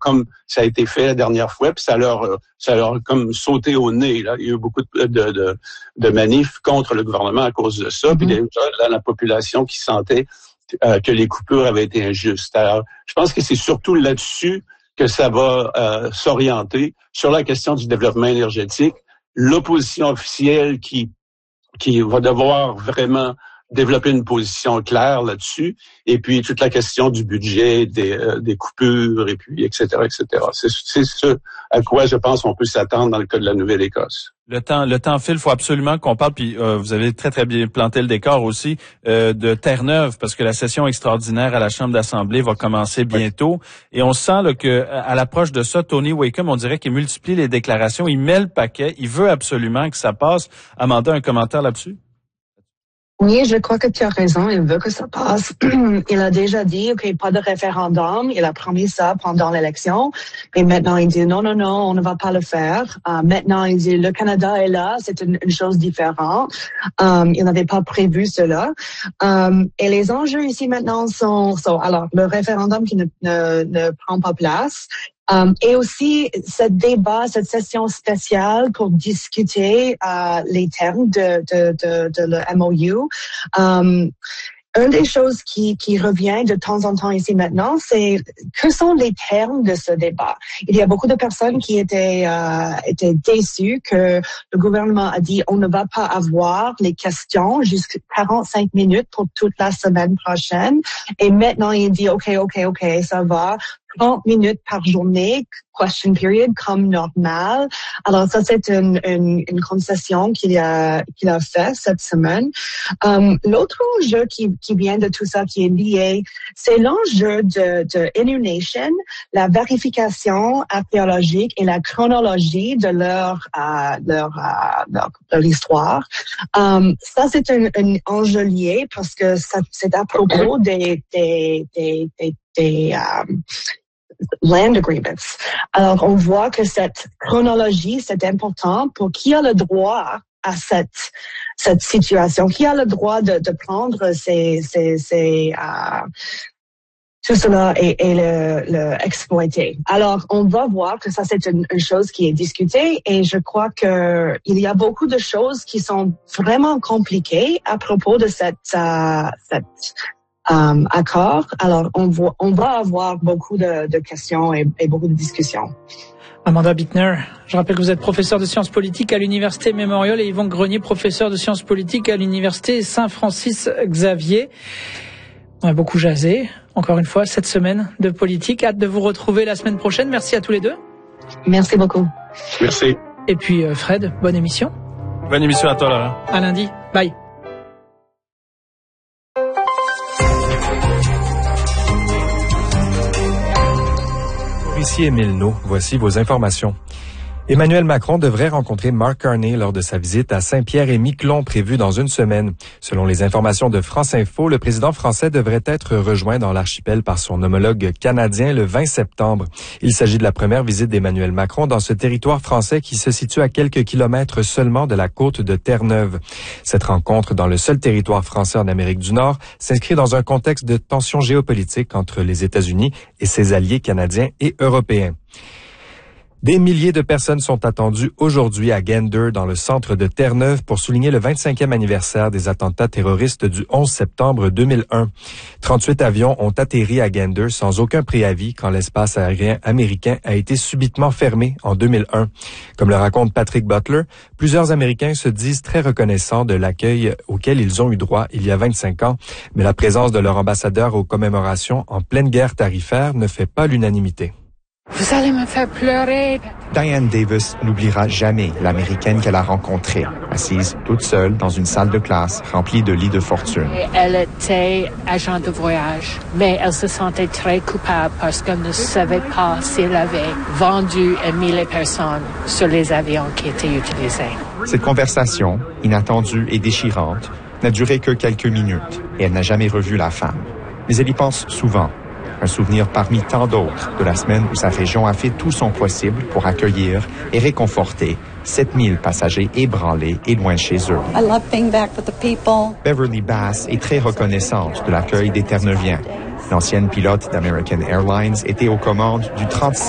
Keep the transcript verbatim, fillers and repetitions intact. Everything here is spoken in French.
comme ça a été fait la dernière fois, puis ça leur, ça leur a comme sauté au nez. Là. Il y a eu beaucoup de, de, de, de manifs contre le gouvernement à cause de ça, mm-hmm. puis il y a eu la, la population qui sentait euh, que les coupures avaient été injustes. Alors, je pense que c'est surtout là-dessus que ça va euh, s'orienter, sur la question du développement énergétique. L'opposition officielle qui qui va devoir vraiment développer une position claire là-dessus, et puis toute la question du budget, des, euh, des coupures, et puis et cetera, et cetera. C'est, c'est ce à quoi je pense on peut s'attendre dans le cas de la Nouvelle-Écosse. Le temps, le temps file. Il faut absolument qu'on parle. Puis euh, vous avez très très bien planté le décor aussi euh, de Terre-Neuve, parce que la session extraordinaire à la Chambre d'Assemblée va commencer bientôt. Oui. Et on sent là que à l'approche de ça, Tony Wakeham, on dirait qu'il multiplie les déclarations. Il met le paquet. Il veut absolument que ça passe. Amanda, un commentaire là-dessus? Oui, je crois que tu as raison. Il veut que ça passe. Il a déjà dit, OK, pas de référendum. Il a promis ça pendant l'élection. Et maintenant, il dit, non, non, non, on ne va pas le faire. Uh, maintenant, il dit, le Canada est là. C'est une, une chose différente. Um, il n'avait pas prévu cela. Um, et les enjeux ici maintenant sont, sont alors, le référendum qui ne, ne, ne prend pas place. Um, et aussi, ce débat, cette session spéciale pour discuter uh, les termes de, de, de, de le M O U. Um, Une des choses qui, qui revient de temps en temps ici maintenant, c'est que sont les termes de ce débat. Il y a beaucoup de personnes qui étaient, euh, étaient déçues que le gouvernement a dit on ne va pas avoir les questions jusqu'à quarante-cinq minutes pour toute la semaine prochaine. Et maintenant, il dit OK, OK, OK, ça va. trente minutes par journée, question period, comme normal. Alors ça, c'est une, une, une concession qu'il a, qu'il a fait cette semaine. Um, l'autre enjeu qui, qui vient de tout ça, qui est lié, c'est l'enjeu de, de Innu-Nation, la vérification archéologique et la chronologie de leur, euh, leur, euh, leur, leur histoire. Um, ça, c'est un, un enjeu lié parce que ça, c'est à propos des, des, des, des, des um, land agreements. Alors, on voit que cette chronologie, c'est important pour qui a le droit à cette, cette situation, qui a le droit de, de prendre ces, ces, ces, euh, tout cela et, et le, le exploiter. Alors, on va voir que ça, c'est une, une chose qui est discutée et je crois que il y a beaucoup de choses qui sont vraiment compliquées à propos de cette, euh, cette Um, accord. Alors, on, voit, on va avoir beaucoup de, de questions et, et beaucoup de discussions. Amanda Bittner, je rappelle que vous êtes professeur de sciences politiques à l'Université Memorial et Yvon Grenier, professeur de sciences politiques à l'Université Saint-Francis-Xavier. On a beaucoup jasé, encore une fois, cette semaine de politique. Hâte de vous retrouver la semaine prochaine. Merci à tous les deux. Merci beaucoup. Merci. Et puis, euh, Fred, bonne émission. Bonne émission à toi, Laurent. À lundi. Bye. Ici Émile Naud, voici vos informations. Emmanuel Macron devrait rencontrer Mark Carney lors de sa visite à Saint-Pierre-et-Miquelon prévue dans une semaine. Selon les informations de France Info, le président français devrait être rejoint dans l'archipel par son homologue canadien le vingt septembre. Il s'agit de la première visite d'Emmanuel Macron dans ce territoire français qui se situe à quelques kilomètres seulement de la côte de Terre-Neuve. Cette rencontre dans le seul territoire français en Amérique du Nord s'inscrit dans un contexte de tensions géopolitiques entre les États-Unis et ses alliés canadiens et européens. Des milliers de personnes sont attendues aujourd'hui à Gander, dans le centre de Terre-Neuve, pour souligner le vingt-cinquième anniversaire des attentats terroristes du onze septembre deux mille un. trente-huit avions ont atterri à Gander sans aucun préavis quand l'espace aérien américain a été subitement fermé en deux mille un. Comme le raconte Patrick Butler, plusieurs Américains se disent très reconnaissants de l'accueil auquel ils ont eu droit il y a vingt-cinq ans, mais la présence de leur ambassadeur aux commémorations en pleine guerre tarifaire ne fait pas l'unanimité. Vous allez me faire pleurer. Diane Davis n'oubliera jamais l'Américaine qu'elle a rencontrée, assise toute seule dans une salle de classe remplie de lits de fortune. Et elle était agent de voyage, mais elle se sentait très coupable parce qu'elle ne savait pas s'il avait vendu et mis les personnes sur les avions qui étaient utilisés. Cette conversation, inattendue et déchirante, n'a duré que quelques minutes et elle n'a jamais revu la femme. Mais elle y pense souvent. Un souvenir parmi tant d'autres de la semaine où sa région a fait tout son possible pour accueillir et réconforter sept mille passagers ébranlés et loin de chez eux. I love being back with the people. Beverly Bass est très reconnaissante de l'accueil des Terre-Neuviens. L'ancienne pilote d'American Airlines était aux commandes du trente-six